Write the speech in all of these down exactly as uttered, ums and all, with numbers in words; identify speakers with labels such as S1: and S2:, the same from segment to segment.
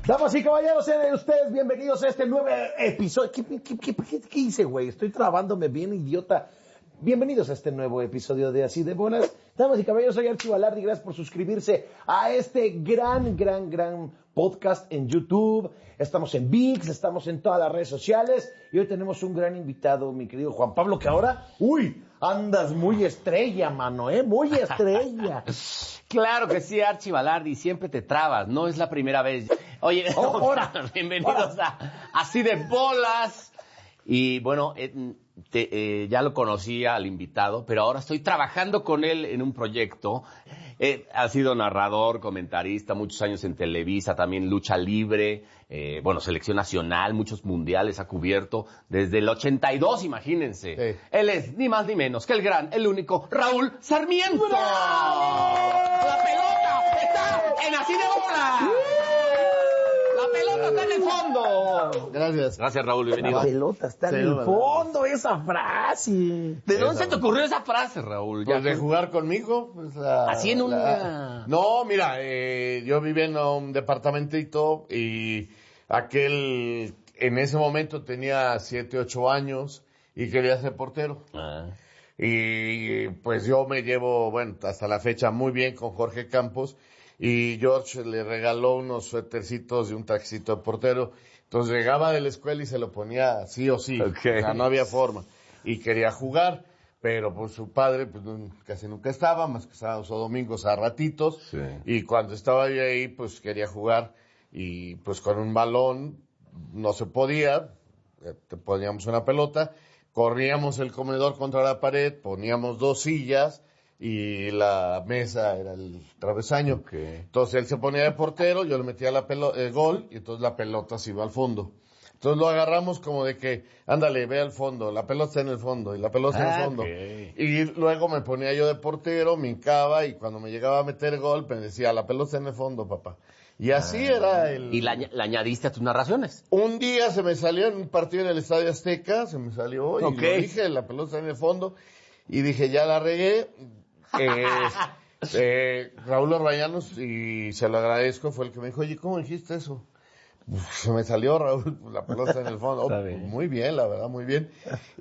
S1: Damas y caballeros, sean ustedes bienvenidos a este nuevo episodio. ¿Qué, qué, qué, qué, qué hice, güey? Estoy trabándome bien, idiota. Bienvenidos a este nuevo episodio de Así de Bolas. Damas y caballeros, soy Archi Balardi. Gracias por suscribirse a este gran, gran, gran podcast en YouTube. Estamos en VIX, estamos en todas las redes sociales. Y hoy tenemos un gran invitado, mi querido Juan Pablo, que ahora, uy, andas muy estrella, mano, ¿eh? Muy estrella.
S2: Claro que sí, Archi Balardi, siempre te trabas, no es la primera vez. Oye,
S1: oh, ahora,
S2: bienvenidos ahora. a Así de Bolas. Y bueno, eh, te, eh, ya lo conocía al invitado, pero ahora estoy trabajando con él en un proyecto. Eh, ha sido narrador, comentarista, muchos años en Televisa, también lucha libre, eh, bueno, selección nacional, muchos mundiales ha cubierto desde el ochenta y dos, imagínense. Sí. Él es ni más ni menos que el gran, el único, Raúl Sarmiento. ¡Bravo! La pelota está en Así de Bolas. Está en el fondo.
S3: Gracias.
S2: Gracias, Raúl, bienvenido.
S1: La pelota está en sí, el fondo, esa frase.
S2: ¿De esa dónde se te ocurrió esa frase, Raúl?
S3: Pues de jugar conmigo. Pues la,
S2: Así en una...
S3: La... No, mira, eh, yo vivía en un departamentito y aquel, en ese momento tenía siete, ocho años y quería ser portero. Ah. Y pues yo me llevo, bueno, hasta la fecha muy bien con Jorge Campos. Y George le regaló unos suétercitos y un trajecito de portero. Entonces llegaba de la escuela y se lo ponía sí o sí. Okay. O sea, no había forma. Y quería jugar, pero pues su padre pues casi nunca estaba, más que sábados o domingos a ratitos. Sí. Y cuando estaba yo ahí, pues quería jugar. Y pues con un balón no se podía. Te poníamos una pelota, corríamos el comedor contra la pared, poníamos dos sillas y la mesa era el travesaño. Okay. Entonces él se ponía de portero, yo le metía la pelota, el gol, y entonces la pelota se iba al fondo. Entonces lo agarramos como de que, ándale, ve al fondo, la pelota está en el fondo, y la pelota está ah, en el fondo. Okay. Y luego me ponía yo de portero, me hincaba, y cuando me llegaba a meter el gol, me decía, la pelota está en el fondo, papá. Y así ah, era el...
S2: ¿Y la, la añadiste a tus narraciones?
S3: Un día se me salió en un partido en el Estadio Azteca, se me salió, okay. y lo dije, la pelota está en el fondo, y dije, ya la regué. Eh, eh, Raúl Orbañanos, y se lo agradezco, fue el que me dijo, oye, ¿cómo dijiste eso? Uf, se me salió, Raúl, la pelota en el fondo. Oh, bien. Muy bien, la verdad, muy bien.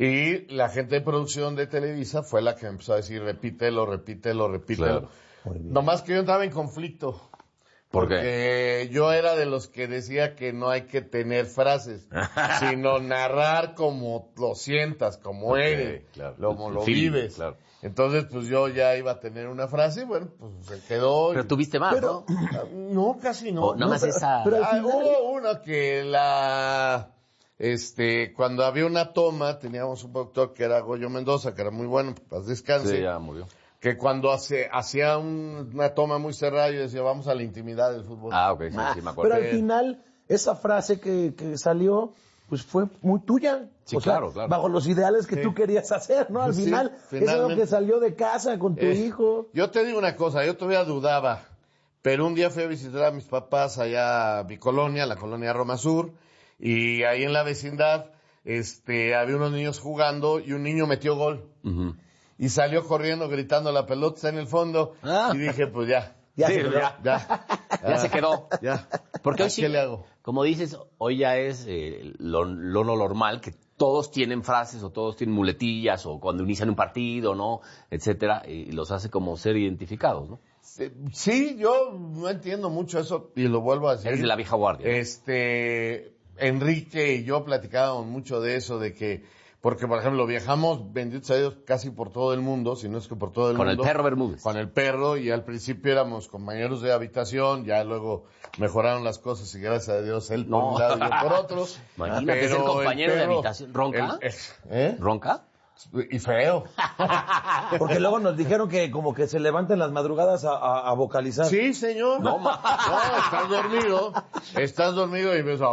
S3: Y la gente de producción de Televisa fue la que me empezó a decir, repítelo, repítelo, repítelo. Claro. Nomás que yo entraba en conflicto.
S2: ¿Por
S3: Porque
S2: qué?
S3: yo era de los que decía que no hay que tener frases, sino narrar como lo sientas, como okay, eres, claro. como lo film, vives. Claro. Entonces, pues yo ya iba a tener una frase, bueno, pues se quedó.
S2: Pero
S3: y...
S2: tuviste más,
S3: pero, ¿no? No, casi no.
S2: Oh, nada más
S3: no,
S2: esa.
S3: Pero, pero ah, hubo una que la, este, cuando había una toma, teníamos un productor que era Goyo Mendoza, que era muy bueno, paz descanse.
S2: Sí, ya murió.
S3: Que cuando hace, hacía un, una toma muy cerrada, yo decía, vamos a la intimidad del fútbol.
S2: Ah, ok, sí, ah, sí, me acuerdo.
S1: Pero al final, esa frase que, que salió, pues fue muy tuya.
S2: Sí,
S1: o sea,
S2: claro, claro.
S1: Bajo los ideales que sí. tú querías hacer, ¿no? Al
S3: sí,
S1: final, eso es lo que salió de casa con tu
S3: eh,
S1: hijo.
S3: Yo te digo una cosa, yo todavía dudaba, pero un día fui a visitar a mis papás allá a mi colonia, la colonia Roma Sur, y ahí en la vecindad, este, había unos niños jugando y un niño metió gol. Uh-huh. Y salió corriendo gritando, la pelota está en el fondo. Ah. Y dije, pues ya.
S1: Ya,
S2: sí,
S1: se,
S2: ya,
S3: ya,
S2: ya, ya se quedó.
S3: Ya.
S2: Porque hoy sí,
S3: ¿qué le hago?
S2: Como dices, hoy ya es eh, lo, lo no normal, que todos tienen frases o todos tienen muletillas o cuando inician un partido, ¿no? Etcétera, y los hace como ser identificados, ¿no?
S3: Sí, yo no entiendo mucho eso y lo vuelvo a decir.
S2: Eres de la vieja guardia.
S3: Este, Enrique y yo platicábamos mucho de eso, de que porque, por ejemplo, viajamos, bendito sea Dios, casi por todo el mundo, si no es que por todo el
S2: con
S3: mundo.
S2: Con el perro Bermúdez.
S3: Con el perro, y al principio éramos compañeros de habitación, ya luego mejoraron las cosas y gracias a Dios él
S2: no.
S3: por un lado y yo por otro.
S2: Imagínate pero ser compañero perro, de habitación. ¿Ronca?
S3: El, ¿Eh?
S2: ¿Ronca?
S3: Y feo.
S1: Porque luego nos dijeron que como que se levantan las madrugadas a, a, a vocalizar.
S3: Sí, señor.
S2: No, ma.
S3: No, estás dormido. Estás dormido y ves a...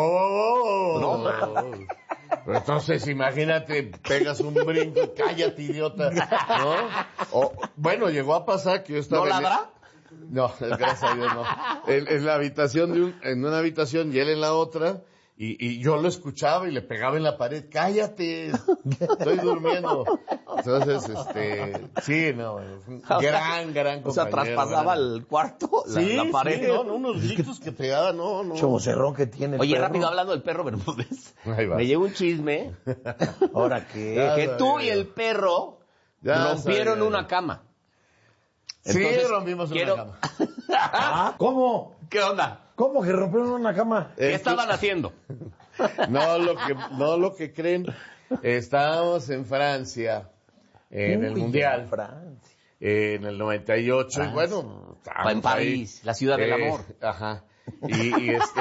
S3: No. Entonces, imagínate, pegas un brinco y cállate, idiota, ¿no? O, bueno, llegó a pasar que yo estaba...
S2: ¿No ladra?
S3: En... No, gracias a Dios no. En, en la habitación de un, en una habitación y él en la otra, y, y yo lo escuchaba y le pegaba en la pared, cállate, estoy durmiendo. Entonces, este, sí, no, es un gran, gran compañero.
S2: O sea, traspasaba
S3: gran...
S2: el cuarto, la,
S3: sí,
S2: la pared.
S3: Sí, no, no, unos gritos que te daban, no, no.
S1: Chovocerrón que tiene el
S2: Oye,
S1: perro.
S2: rápido, hablando del perro Bermúdez.
S3: Ahí vas.
S2: Me llegó un chisme
S1: ¿Ahora qué?
S3: Ya
S2: que
S3: sabía
S2: tú y
S3: yo.
S2: el perro
S3: Ya
S2: rompieron
S3: sabía
S2: una
S3: yo.
S2: cama.
S3: Sí,
S2: Entonces,
S3: rompimos
S2: quiero-
S3: una cama.
S1: Ah, ¿cómo?
S2: ¿Qué onda?
S1: ¿Cómo que rompieron una cama?
S2: ¿Qué
S3: Eh,
S2: estaban haciendo?
S3: No lo que, no lo que creen. Estábamos en Francia, en el
S1: Uy,
S3: Mundial,
S1: Francia.
S3: eh, en el noventa y ocho, y
S2: Francia.
S3: bueno, estábamos
S2: En París,
S3: ahí.
S2: la ciudad del
S3: Eh,
S2: amor.
S3: Ajá. Y, y este,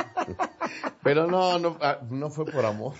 S3: pero no, no, ah, no fue por amor.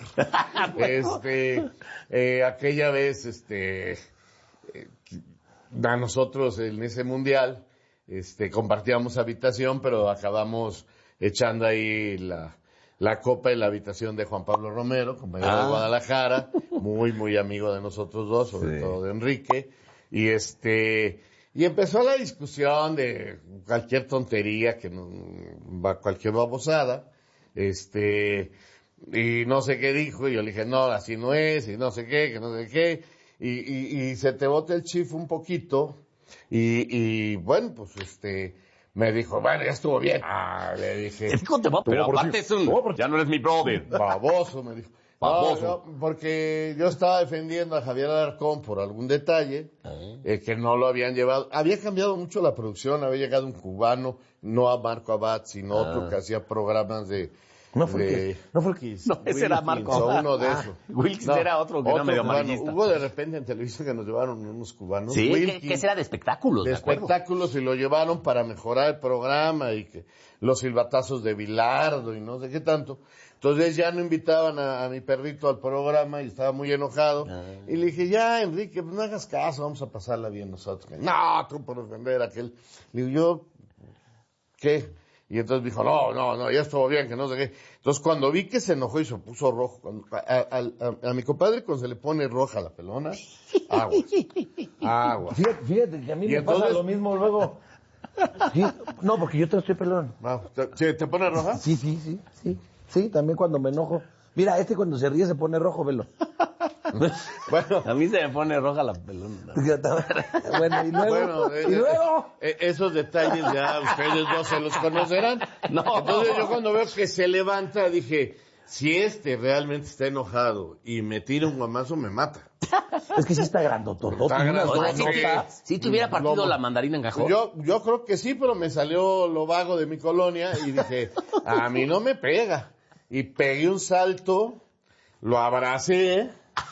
S3: Este, eh, aquella vez, este, eh, a nosotros en ese Mundial, este, compartíamos habitación, pero acabamos echando ahí la, la copa en la habitación de Juan Pablo Romero, compañero
S2: Ah.
S3: de Guadalajara, muy, muy amigo de nosotros dos, sobre
S2: Sí.
S3: todo de Enrique, y este, y empezó la discusión de cualquier tontería, que no, va- cualquier babosada, este, y no sé qué dijo, y yo le dije, no, así no es, y no sé qué, que no sé qué, y, y, y se te bota el chif un poquito, y, y bueno, pues este, me dijo, bueno, ya estuvo bien. Ah, le dije,
S2: Es que te va- Pero
S1: por
S2: aparte
S1: ti.
S2: es un...
S1: Todo por ti.
S2: Ya no eres mi brother.
S3: baboso, me dijo. No,
S2: Baboso.
S3: no, porque yo estaba defendiendo a Javier Alarcón por algún detalle, eh, que no lo habían llevado. Había cambiado mucho la producción, había llegado un cubano, no a Marco Abad, sino otro que hacía programas de...
S1: No fue el
S3: de
S1: que, no fue el que
S2: No, ese era
S3: Wilkins,
S2: Marco
S3: o
S2: Abad.
S3: uno de
S2: Ah,
S3: esos.
S2: Wilkins era otro que era medio
S3: cubano.
S2: amarillista.
S3: Hubo de repente en televisión que nos llevaron unos cubanos.
S2: Sí, que,
S3: Wilkins,
S2: que ese era de espectáculos,
S3: de
S2: ¿de acuerdo?
S3: espectáculos, y lo llevaron para mejorar el programa y que los silbatazos de Bilardo y no sé qué tanto. Entonces ya no invitaban a, a mi perrito al programa y estaba muy enojado.
S2: Ah.
S3: Y le dije, ya, Enrique, pues no hagas caso, vamos a pasarla bien nosotros. No, tú por defender a aquel. Le digo, yo, ¿qué? Y entonces dijo, no, no, no, ya estuvo bien, que no sé qué. Entonces cuando vi que se enojó y se puso rojo, cuando, a, a- a- a mi compadre cuando se le pone roja la pelona, agua, agua.
S1: Fíjate, fíjate que a mí
S3: Y
S1: me
S3: entonces-
S1: pasa lo mismo luego. Sí, no, porque yo te estoy pelón.
S3: Ah, ¿Te, ¿te- te pone roja?
S1: Sí, sí, sí, sí. Sí, también cuando me enojo. Mira, este cuando se ríe se pone rojo, velo.
S3: Bueno,
S2: A mí se me pone roja la pelona.
S1: Bueno, y luego,
S3: bueno, eh,
S1: y luego.
S3: eh, esos detalles ya ustedes no se los conocerán.
S2: No.
S3: Entonces yo cuando veo que se levanta dije, si este realmente está enojado y me tira un guamazo me mata.
S1: Es que sí está grandototote.
S3: Está
S1: unas
S3: grandotote.
S2: Oye, si, te,
S1: manotas.
S2: si te hubiera partido
S3: Lobo.
S2: la mandarina en gajón.
S3: Yo, yo creo que sí, pero me salió lo vago de mi colonia y dije, a mí no me pega. Y pegué un salto, lo abracé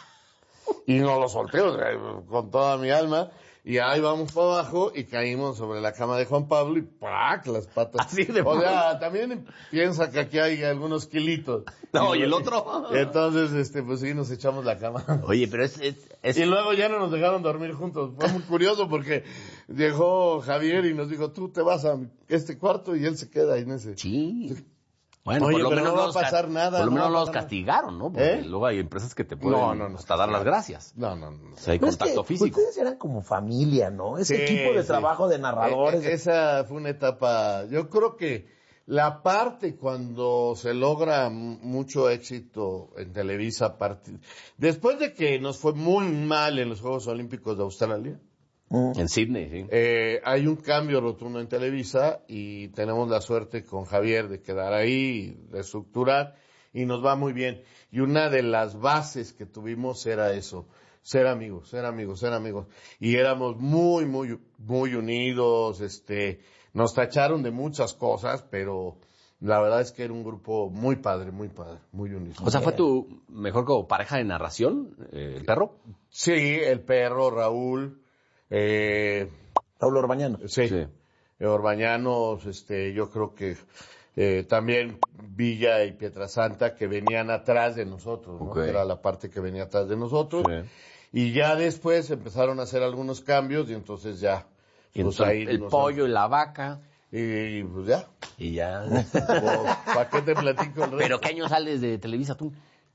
S3: y no lo solté, o sea, con toda mi alma. Y ahí vamos para abajo y caímos sobre la cama de Juan Pablo y ¡pac! Las patas.
S2: Así de
S3: O sea, también piensa que aquí hay algunos kilitos.
S2: No, ¿y el otro?
S3: Entonces, este, pues sí, nos echamos la cama.
S2: Oye, pero es... es, es-
S3: Y luego ya no nos dejaron dormir juntos. Fue muy curioso porque llegó Javier y nos dijo, tú te vas a este cuarto y él se queda ahí en ese.
S2: Sí. Bueno,
S3: Oye,
S2: por lo
S3: pero
S2: menos
S3: no va a
S2: los ca-
S3: pasar nada,
S2: Por lo
S3: no
S2: menos
S3: va a
S2: no los
S3: pasar nada.
S2: castigaron, ¿no? Porque
S3: ¿Eh?
S2: luego hay empresas que te pueden
S3: No, no, no.
S2: hasta dar las gracias.
S3: No, no, no.
S2: O sea, hay
S1: Pero es que
S2: contacto físico.
S1: Ustedes eran como familia, ¿no? Ese
S3: Sí,
S1: equipo de
S3: sí.
S1: trabajo de narradores.
S3: Eh, eh, esa fue una etapa, yo creo que la parte cuando se logra m- mucho éxito en Televisa, parte- después de que nos fue muy mal en los Juegos Olímpicos de Australia,
S1: Mm.
S2: En Sydney, sí.
S3: Eh, hay un cambio rotundo en Televisa y tenemos la suerte con Javier de quedar ahí, de estructurar y nos va muy bien. Y una de las bases que tuvimos era eso, ser amigos, ser amigos, ser amigos. Y éramos muy, muy, muy unidos, este, nos tacharon de muchas cosas, pero la verdad es que era un grupo muy padre, muy padre, muy unido.
S2: O sea, ¿fue tu mejor como pareja de narración, eh, el perro?
S3: Sí, el perro, Raúl, eh,
S1: Raúl Orbañano.
S3: Sí.
S2: Sí.
S3: Eh, Orbañanos, este, yo creo que eh, también Villa y Pietrasanta que venían atrás de nosotros, ¿no?
S2: Ok.
S3: Que era la parte que venía atrás de nosotros.
S2: Sí.
S3: Y ya después empezaron a hacer algunos cambios y entonces ya.
S2: Y
S3: pues
S2: entonces,
S3: ahí
S2: el
S3: nos-
S2: pollo y la vaca.
S3: Y pues ya.
S2: Y ya.
S3: ¿Para qué te platico el resto?
S2: ¿Pero qué año sales de Televisa tú?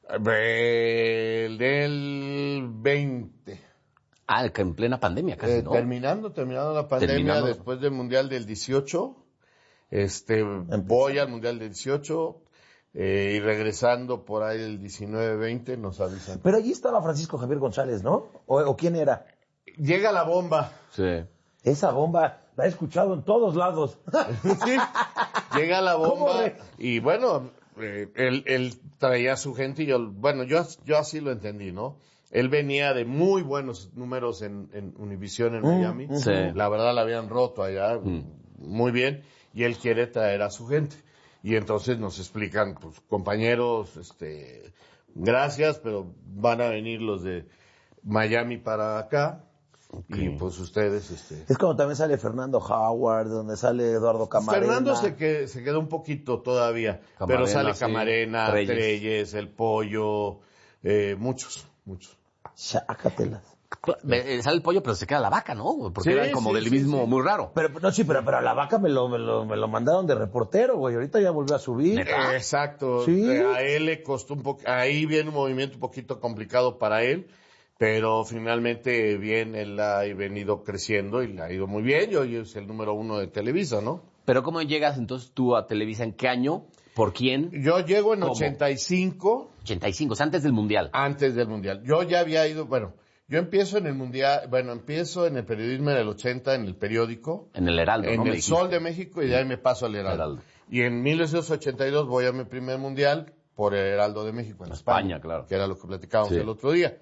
S3: El del veinte.
S2: Ah, que en plena pandemia casi,
S3: Eh,
S2: ¿no?
S3: Terminando, terminando la pandemia,
S2: Terminando.
S3: después del Mundial del dieciocho, este, voy al Mundial del dieciocho, eh, y regresando por ahí el diecinueve veinte nos avisan.
S1: Pero allí estaba Francisco Javier González, ¿no? ¿O, o quién era?
S3: Llega la bomba.
S2: Sí.
S1: Esa bomba la he escuchado en todos lados.
S3: Sí, llega la
S1: ¿Cómo
S3: bomba
S1: re-
S3: y bueno, eh, él, él traía a su gente y yo, bueno, yo, yo así lo entendí, ¿no? Él venía de muy buenos números en, en Univision en Miami.
S2: Sí.
S3: La verdad la habían roto allá muy bien y él quiere traer a su gente. Y entonces nos explican, pues, compañeros, este, gracias, pero van a venir los de Miami para acá. Okay. Y pues ustedes, este...
S1: Es como también sale Fernando Howard, donde sale Eduardo Camarena.
S3: Fernando se, que, se quedó un poquito todavía, Camarena, pero sale Camarena, sí. Treyes. Treyes, El Pollo, eh, muchos, muchos.
S1: Chácatelas.
S2: Sale el pollo, pero se queda la vaca, ¿no? Porque
S3: sí,
S2: era como
S3: sí,
S2: del
S3: sí,
S2: mismo,
S3: sí.
S2: muy raro.
S1: Pero, no, sí, pero, pero a la vaca me lo, me, lo, me lo mandaron de reportero, güey. Ahorita ya volvió a subir.
S3: Eh, exacto.
S1: ¿Sí?
S3: Eh, a él le costó un poco, ahí viene un movimiento un poquito complicado para él, pero finalmente bien, él ha venido creciendo y le ha ido muy bien. Y hoy es el número uno de Televisa, ¿no?
S2: Pero ¿cómo llegas entonces tú a Televisa? ¿En qué año? ¿Por quién?
S3: Yo llego en
S2: ¿Cómo?
S3: ochenta y cinco.
S2: ochenta y cinco, o sea, antes del Mundial.
S3: Antes del Mundial. Yo ya había ido, bueno, yo empiezo en el Mundial, bueno, empiezo en el periodismo en el ochenta, en el periódico.
S2: En el Heraldo,
S3: En
S2: ¿no?
S3: el Sol de México y de ahí me paso al Heraldo. Heraldo. Y en mil novecientos ochenta y dos voy a mi primer Mundial por el Heraldo de México, en España. España,
S2: claro.
S3: Que era lo que platicábamos sí. el otro día.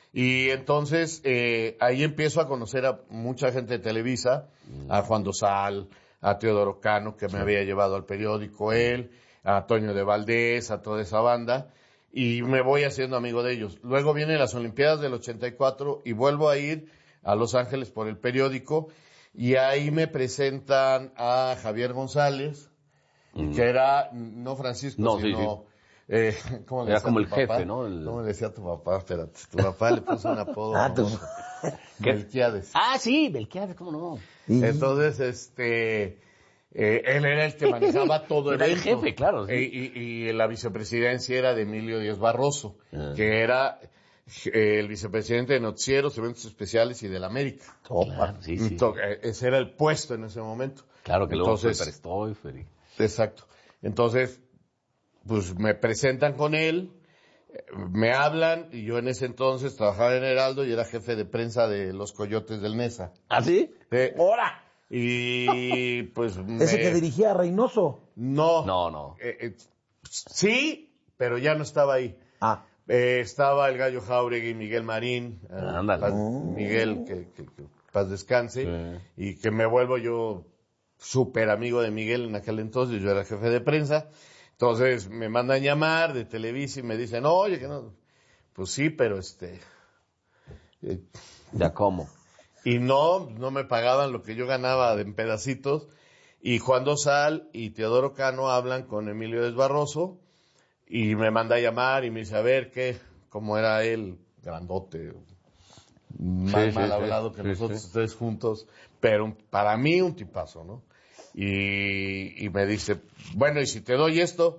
S3: Y entonces, eh, ahí empiezo a conocer a mucha gente de Televisa, mm. a Juan Dosal, a Teodoro Cano, que me sí. había llevado al periódico él, a Toño de Valdés, a toda esa banda, y me voy haciendo amigo de ellos. Luego vienen las Olimpiadas del ochenta y cuatro y vuelvo a ir a Los Ángeles por el periódico, y ahí me presentan a Javier González, mm. que era, no Francisco,
S2: no,
S3: sino...
S2: Sí, sí.
S3: Eh, ¿cómo le
S2: Era como el
S3: papá?
S2: jefe, ¿no? El...
S3: ¿Cómo le decía a tu papá? Espérate, tu papá le puso un apodo.
S1: Ah,
S3: ¿no? Melquiades.
S2: Ah, sí, Melquiades, ¿cómo no?
S3: Entonces, este, eh, él era el que manejaba todo el
S2: evento.
S3: Era
S2: el jefe, claro. Sí.
S3: Y, y, y la vicepresidencia era de Emilio Díaz Barroso, ah. que era eh, el vicepresidente de noticieros, eventos especiales y del América.
S2: Claro, sí, sí.
S3: Entonces, ese era el puesto en ese momento.
S2: Claro que
S3: Entonces,
S2: luego fue Perestoy.
S3: Exacto. Entonces, pues me presentan con él, me hablan, y yo en ese entonces trabajaba en Heraldo y era jefe de prensa de los Coyotes del Nesa.
S2: ¿Ah, sí?
S3: Eh,
S1: ¡Hora!
S3: Y pues...
S1: ¿Ese
S3: me...
S1: que dirigía a Reynoso?
S3: No.
S2: No, no.
S3: Eh, eh, sí, pero ya no estaba ahí.
S1: Ah.
S3: Eh, estaba el Gallo Jáuregui y Miguel Marín. Eh,
S2: Ándale.
S3: paz, Miguel, que, que, que paz descanse. Sí. Y que me vuelvo yo súper amigo de Miguel en aquel entonces. Yo era jefe de prensa. Entonces me mandan llamar de Televisa y me dicen, oye, que no, pues sí, pero este...
S2: Eh, ¿Ya cómo?
S3: Y no, no me pagaban lo que yo ganaba en pedacitos. Y Juan Dosal y Teodoro Cano hablan con Emilio Díaz Barroso y me manda a llamar y me dice, a ver, ¿qué? Como era él, grandote, más sí, mal sí, hablado sí, que sí, nosotros sí. tres juntos, pero para mí un tipazo, ¿no? Y, y me dice, bueno, ¿y si te doy esto?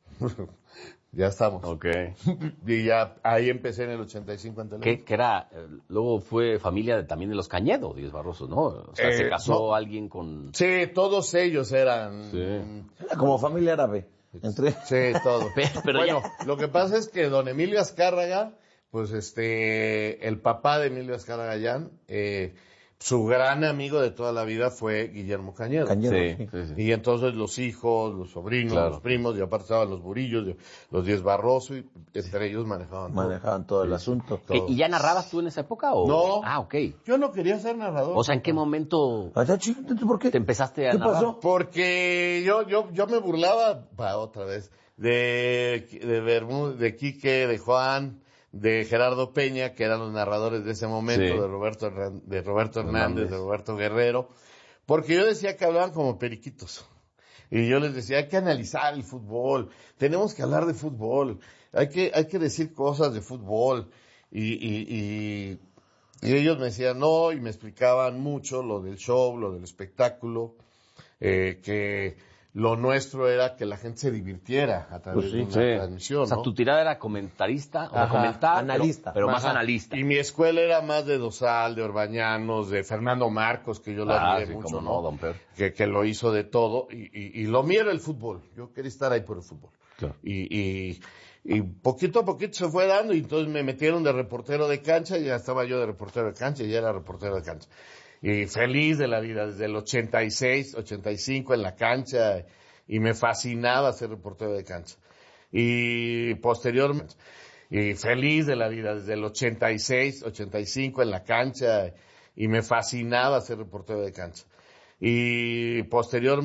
S3: Ya estamos.
S2: Ok.
S3: Y ya ahí empecé en el ochenta y cinco en Televisa.
S2: Que, que era, eh, luego fue familia de, también de los Cañedo, Díaz Barroso, ¿no? O sea,
S3: eh,
S2: se casó
S3: no.
S2: alguien con...
S3: Sí, todos ellos eran...
S2: Sí.
S1: Como familia árabe. Entre...
S3: Sí, todo.
S2: pero, pero
S3: bueno,
S2: ya...
S3: lo que pasa es que don Emilio Azcárraga, pues este, el papá de Emilio Azcárraga Llán, eh, su gran amigo de toda la vida fue Guillermo Cañedo.
S1: Cañedo
S2: sí, sí, sí.
S3: Y entonces los hijos, los sobrinos, claro. los primos, y aparte estaban los Burillos, los Díaz Barroso, y entre ellos manejaban todo.
S1: Manejaban todo el asunto.
S2: Todo. ¿Y ya narrabas tú en esa época? O?
S3: No.
S2: Ah, ok.
S3: Yo no quería ser narrador.
S2: O sea, ¿en qué momento
S1: ¿Por qué?
S2: te empezaste a
S1: ¿Qué
S2: narrar?
S1: pasó?
S3: Porque yo, yo, yo me burlaba, pa, otra vez, de, de Bermúdez, de Quique, de Juan, de Gerardo Peña, que eran los narradores de ese momento, sí. de Roberto, de Roberto Hernández, Hernández, de Roberto Guerrero, porque yo decía que hablaban como periquitos. Y yo les decía, hay que analizar el fútbol, tenemos que hablar de fútbol, hay que, hay que decir cosas de fútbol. Y, y, y, y ellos me decían no, y me explicaban mucho lo del show, lo del espectáculo, eh, que lo nuestro era que la gente se divirtiera a través pues sí, de una sí. transmisión, ¿no?
S2: O sea, tu tirada era comentarista, o comentar,
S1: analista.
S2: Pero, pero más
S3: Ajá.
S2: analista.
S3: Y mi escuela era más de Dosal, de Orbañanos, de Fernando Marcos, que yo lo
S2: ah,
S3: admiré
S2: sí,
S3: mucho,
S2: ¿no?
S3: ¿no?
S2: Don Per.
S3: Que, que lo hizo de todo. Y, y, y lo mío era el fútbol. Yo quería estar ahí por el fútbol. Claro. Y, y, y poquito a poquito se fue dando y entonces me metieron de reportero de cancha y ya estaba yo de reportero de cancha y ya era reportero de cancha. Y feliz de la vida, desde el ochenta y seis, ochenta y cinco en la cancha y me fascinaba ser reportero de cancha. Y posteriormente, y feliz de la vida, desde el ochenta y seis, ochenta y cinco en la cancha y me fascinaba ser reportero de cancha. Y posteriormente